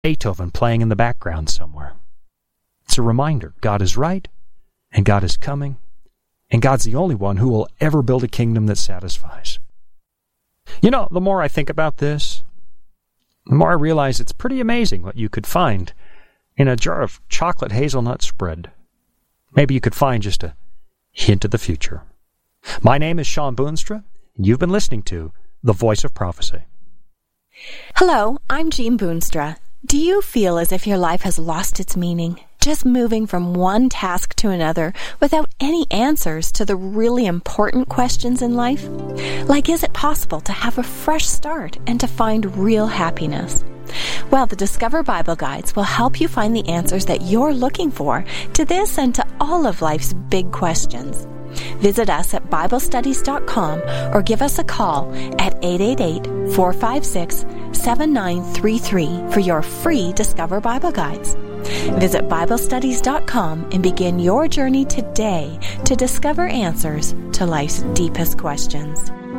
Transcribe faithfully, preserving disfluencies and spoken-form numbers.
Beethoven playing in the background somewhere. It's a reminder God is right, and God is coming, and God's the only one who will ever build a kingdom that satisfies. You know, the more I think about this, the more I realize it's pretty amazing what you could find in a jar of chocolate hazelnut spread. Maybe you could find just a hint of the future. My name is Sean Boonstra, and you've been listening to The Voice of Prophecy. Hello, I'm Jean Boonstra. Do you feel as if your life has lost its meaning? Just moving from one task to another without any answers to the really important questions in life? Like, is it possible to have a fresh start and to find real happiness? Well, the Discover Bible Guides will help you find the answers that you're looking for to this and to all of life's big questions. Visit us at Bible Studies dot com or give us a call at eight eight eight, four five six, seven nine three three for your free Discover Bible Guides. Visit Bible Studies dot com and begin your journey today to discover answers to life's deepest questions.